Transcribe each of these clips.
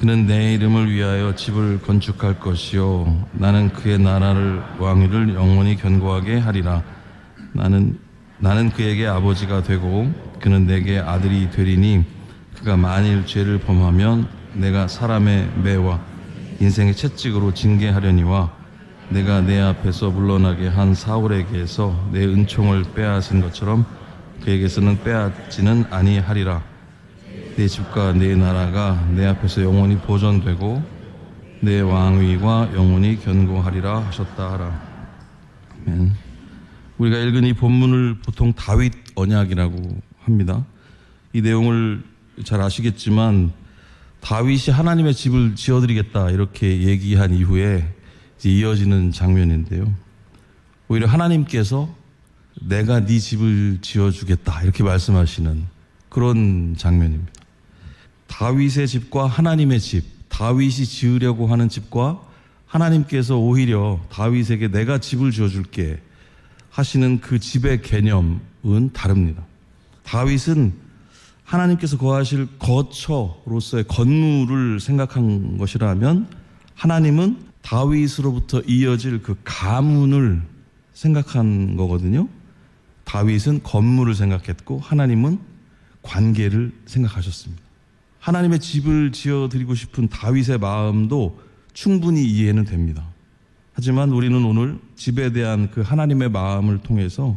그는 내 이름을 위하여 집을 건축할 것이요 나는 그의 나라를 왕위를 영원히 견고하게 하리라. 나는 그에게 아버지가 되고 그는 내게 아들이 되리니 그가 만일 죄를 범하면 내가 사람의 매와 인생의 채찍으로 징계하려니와 내가 내 앞에서 물러나게 한 사울에게서 내 은총을 빼앗은 것처럼 그에게서는 빼앗지는 아니하리라. 내 집과 내 나라가 내 앞에서 영원히 보존되고 내 왕위가 영원히 견고하리라 하셨다 하라. 아멘. 우리가 읽은 이 본문을 보통 다윗 언약이라고 합니다. 이 내용을 잘 아시겠지만 다윗이 하나님의 집을 지어드리겠다 이렇게 얘기한 이후에 이제 이어지는 장면인데요. 오히려 하나님께서 내가 네 집을 지어주겠다 이렇게 말씀하시는 그런 장면입니다. 다윗의 집과 하나님의 집, 다윗이 지으려고 하는 집과 하나님께서 오히려 다윗에게 내가 집을 지어줄게 하시는 그 집의 개념은 다릅니다. 다윗은 하나님께서 거하실 거처로서의 건물을 생각한 것이라면 하나님은 다윗으로부터 이어질 그 가문을 생각한 거거든요. 다윗은 건물을 생각했고 하나님은 관계를 생각하셨습니다. 하나님의 집을 지어드리고 싶은 다윗의 마음도 충분히 이해는 됩니다. 하지만 우리는 오늘 집에 대한 그 하나님의 마음을 통해서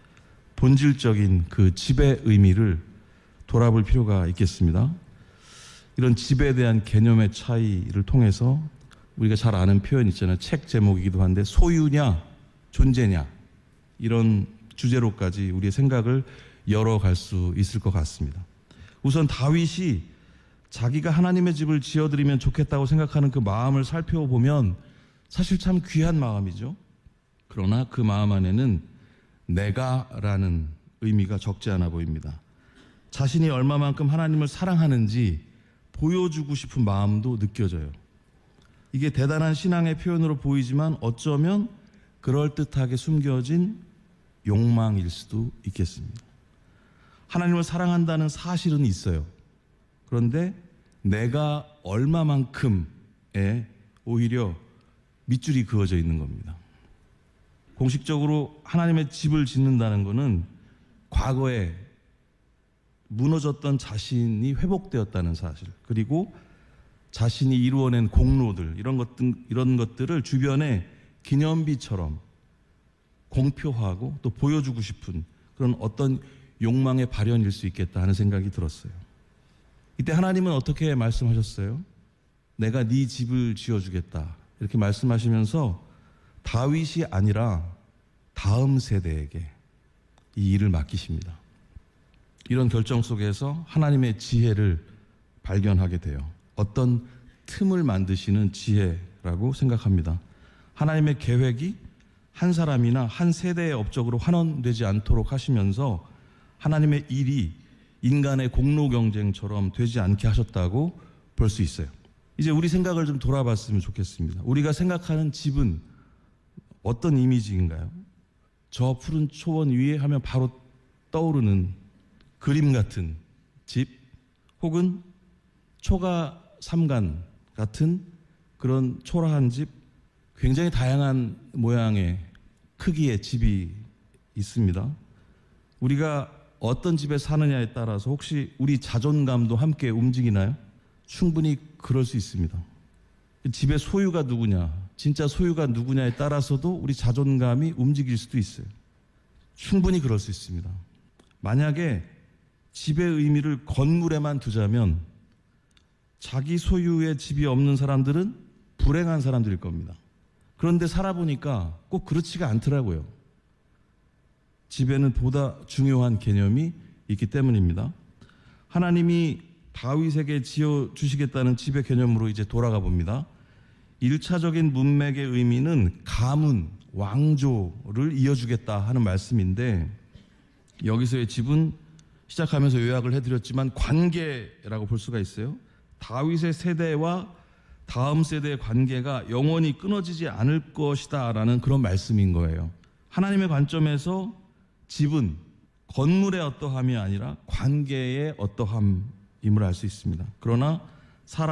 본질적인 그 집의 의미를 돌아볼 필요가 있겠습니다. 이런 집에 대한 개념의 차이를 통해서 우리가 잘 아는 표현 있잖아요. 책 제목이기도 한데 소유냐 존재냐 이런 주제로까지 우리의 생각을 열어갈 수 있을 것 같습니다. 우선 다윗이 자기가 하나님의 집을 지어드리면 좋겠다고 생각하는 그 마음을 살펴보면 사실 참 귀한 마음이죠. 그러나 그 마음 안에는 내가라는 의미가 적지 않아 보입니다. 자신이 얼마만큼 하나님을 사랑하는지 보여주고 싶은 마음도 느껴져요. 이게 대단한 신앙의 표현으로 보이지만 어쩌면 그럴듯하게 숨겨진 욕망일 수도 있겠습니다. 하나님을 사랑한다는 사실은 있어요. 그런데 내가 얼마만큼에 오히려 밑줄이 그어져 있는 겁니다. 공식적으로 하나님의 집을 짓는다는 것은 과거에 무너졌던 자신이 회복되었다는 사실, 그리고 자신이 이루어낸 공로들, 이런 것들을 주변에 기념비처럼 공표하고 또 보여주고 싶은 그런 어떤 욕망의 발현일 수 있겠다 하는 생각이 들었어요. 이때 하나님은 어떻게 말씀하셨어요? 내가 네 집을 지어주겠다 이렇게 말씀하시면서 다윗이 아니라 다음 세대에게 이 일을 맡기십니다. 이런 결정 속에서 하나님의 지혜를 발견하게 돼요. 어떤 틈을 만드시는 지혜라고 생각합니다. 하나님의 계획이 한 사람이나 한 세대의 업적으로 환원되지 않도록 하시면서 하나님의 일이 인간의 공로 경쟁처럼 되지 않게 하셨다고 볼 수 있어요. 이제 우리 생각을 좀 돌아봤으면 좋겠습니다. 우리가 생각하는 집은 어떤 이미지인가요? 저 푸른 초원 위에 하면 바로 떠오르는 그림 같은 집, 혹은 초가 삼간 같은 그런 초라한 집, 굉장히 다양한 모양의 크기의 집이 있습니다. 우리가 어떤 집에 사느냐에 따라서 혹시 우리 자존감도 함께 움직이나요? 충분히 그럴 수 있습니다. 집의 소유가 누구냐, 진짜 소유가 누구냐에 따라서도 우리 자존감이 움직일 수도 있어요. 충분히 그럴 수 있습니다. 만약에 집의 의미를 건물에만 두자면 자기 소유의 집이 없는 사람들은 불행한 사람들일 겁니다. 그런데 살아보니까 꼭 그렇지가 않더라고요. 집에는 보다 중요한 개념이 있기 때문입니다. 하나님이 다윗에게 지어주시겠다는 집의 개념으로 이제 돌아가 봅니다. 1차적인 문맥의 의미는 가문, 왕조를 이어주겠다 하는 말씀인데, 여기서의 집은 시작하면서 요약을 해드렸지만 관계라고 볼 수가 있어요. 다윗의 세대와 다음 세대의 관계가 영원히 끊어지지 않을 것이다 라는 그런 말씀인 거예요. 하나님의 관점에서 집은 건물의 어떠함이 아니라 관계의 어떠함임을 알 수 있습니다. 그러나